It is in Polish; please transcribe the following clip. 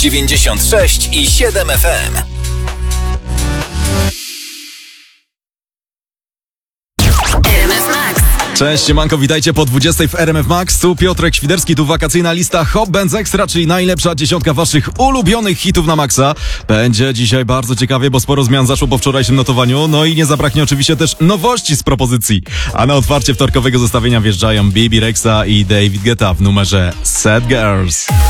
96,7 FM. Cześć, siemanko, witajcie po 20 w RMF Max. Tu Piotrek Świderski, tu wakacyjna lista Hot Bands Extra, czyli najlepsza dziesiątka waszych ulubionych hitów na maksa. Będzie dzisiaj bardzo ciekawie, bo sporo zmian zaszło po wczorajszym notowaniu, no i nie zabraknie oczywiście też nowości z propozycji. A na otwarcie wtorkowego zestawienia wjeżdżają Bibi Rexa i David Guetta w numerze Sad Girls.